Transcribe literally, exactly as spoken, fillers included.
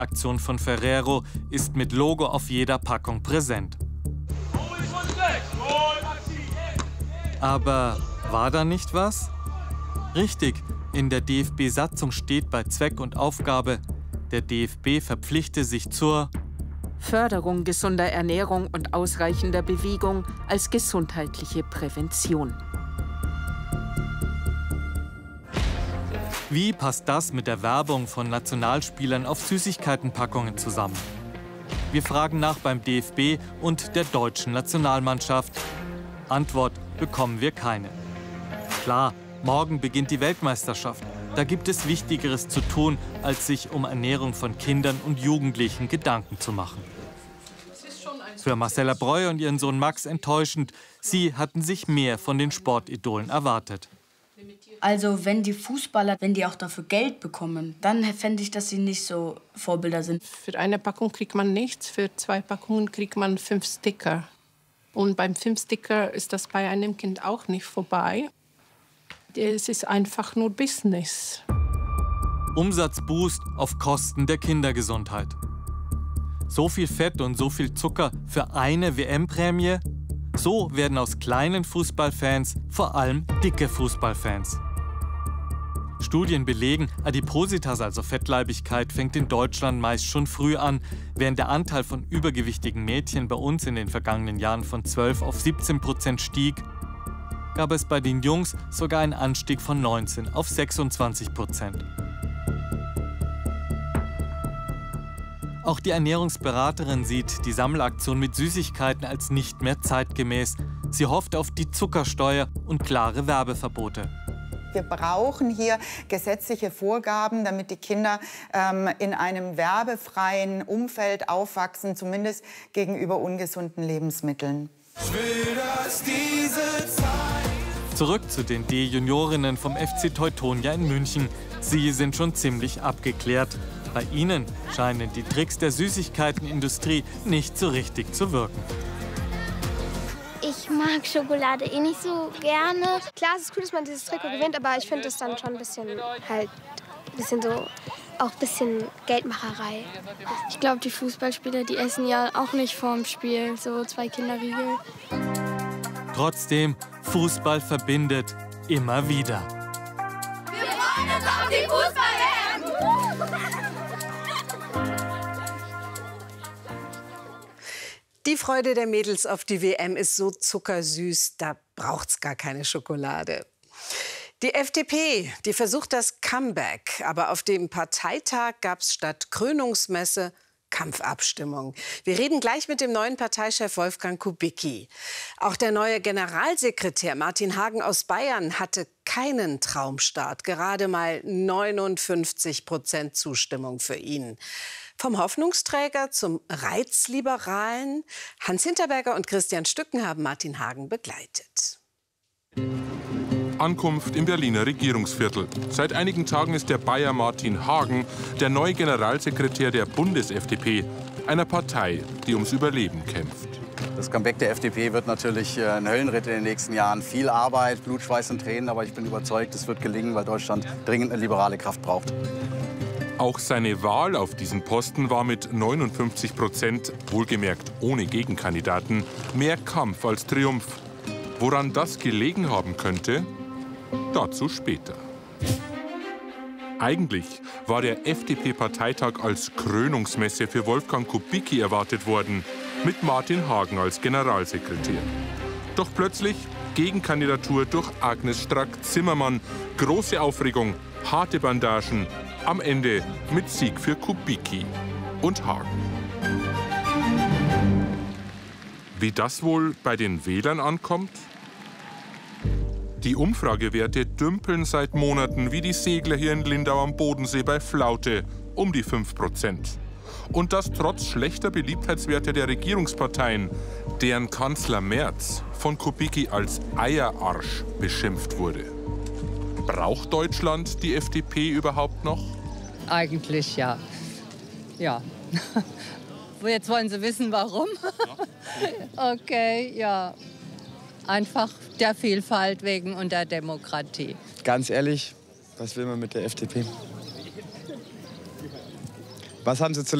Aktion von Ferrero ist mit Logo auf jeder Packung präsent. Aber war da nicht was? Richtig, in der D F B-Satzung steht bei Zweck und Aufgabe, der D F B verpflichte sich zur Förderung gesunder Ernährung und ausreichender Bewegung als gesundheitliche Prävention. Wie passt das mit der Werbung von Nationalspielern auf Süßigkeitenpackungen zusammen? Wir fragen nach beim D F B und der deutschen Nationalmannschaft. Antwort bekommen wir keine. Klar, morgen beginnt die Weltmeisterschaft. Da gibt es Wichtigeres zu tun, als sich um Ernährung von Kindern und Jugendlichen Gedanken zu machen. Für Marcella Breu und ihren Sohn Max enttäuschend. Sie hatten sich mehr von den Sportidolen erwartet. Also wenn die Fußballer, wenn die auch dafür Geld bekommen, dann fände ich, dass sie nicht so Vorbilder sind. Für eine Packung kriegt man nichts, für zwei Packungen kriegt man fünf Sticker. Und beim fünf Sticker ist das bei einem Kind auch nicht vorbei. Es ist einfach nur Business. Umsatzboost auf Kosten der Kindergesundheit. So viel Fett und so viel Zucker für eine W M-Prämie? So werden aus kleinen Fußballfans vor allem dicke Fußballfans. Studien belegen, Adipositas, also Fettleibigkeit, fängt in Deutschland meist schon früh an. Während der Anteil von übergewichtigen Mädchen bei uns in den vergangenen Jahren von zwölf auf siebzehn Prozent stieg, gab es bei den Jungs sogar einen Anstieg von neunzehn auf sechsundzwanzig Prozent. Auch die Ernährungsberaterin sieht die Sammelaktion mit Süßigkeiten als nicht mehr zeitgemäß. Sie hofft auf die Zuckersteuer und klare Werbeverbote. Wir brauchen hier gesetzliche Vorgaben, damit die Kinder ähm, in einem werbefreien Umfeld aufwachsen, zumindest gegenüber ungesunden Lebensmitteln. Ich will, dass diese Zeit Zurück zu den D-Juniorinnen vom F C Teutonia in München. Sie sind schon ziemlich abgeklärt. Bei ihnen scheinen die Tricks der Süßigkeitenindustrie nicht so richtig zu wirken. Ich mag Schokolade eh nicht so gerne. Klar, es ist cool, dass man dieses Trikot gewinnt, aber ich finde es dann schon ein bisschen, halt, ein bisschen so, auch ein bisschen Geldmacherei. Ich glaube, die Fußballspieler, die essen ja auch nicht vorm Spiel, so zwei Kinderriegel. Trotzdem, Fußball verbindet immer wieder. Wir freuen uns auf die Fußball-W M! Die Freude der Mädels auf die W M ist so zuckersüß, da braucht's gar keine Schokolade. Die F D P, die versucht das Comeback, aber auf dem Parteitag gab's statt Krönungsmesse Kampfabstimmung. Wir reden gleich mit dem neuen Parteichef Wolfgang Kubicki. Auch der neue Generalsekretär Martin Hagen aus Bayern hatte keinen Traumstart. Gerade mal neunundfünfzig Prozent Zustimmung für ihn. Vom Hoffnungsträger zum Reizliberalen. Hans Hinterberger und Christian Stücken haben Martin Hagen begleitet. Ankunft im Berliner Regierungsviertel. Seit einigen Tagen ist der Bayer Martin Hagen der neue Generalsekretär der Bundes-F D P, einer Partei, die ums Überleben kämpft. Das Comeback der F D P wird natürlich ein Höllenritt in den nächsten Jahren. Viel Arbeit, Blut, Schweiß und Tränen, aber ich bin überzeugt, es wird gelingen, weil Deutschland dringend eine liberale Kraft braucht. Auch seine Wahl auf diesen Posten war mit neunundfünfzig Prozent, wohlgemerkt ohne Gegenkandidaten, mehr Kampf als Triumph. Woran das gelegen haben könnte? Dazu später. Eigentlich war der F D P-Parteitag als Krönungsmesse für Wolfgang Kubicki erwartet worden, mit Martin Hagen als Generalsekretär. Doch plötzlich Gegenkandidatur durch Agnes Strack-Zimmermann, große Aufregung, harte Bandagen, am Ende mit Sieg für Kubicki und Hagen. Wie das wohl bei den Wählern ankommt? Die Umfragewerte dümpeln seit Monaten wie die Segler hier in Lindau am Bodensee bei Flaute um die fünf Prozent. Und das trotz schlechter Beliebtheitswerte der Regierungsparteien, deren Kanzler Merz von Kubicki als Eierarsch beschimpft wurde. Braucht Deutschland die F D P überhaupt noch? Eigentlich ja. Ja. Jetzt wollen Sie wissen, warum? Okay, ja. Einfach der Vielfalt wegen und der Demokratie. Ganz ehrlich, was will man mit der F D P? Was haben Sie zuletzt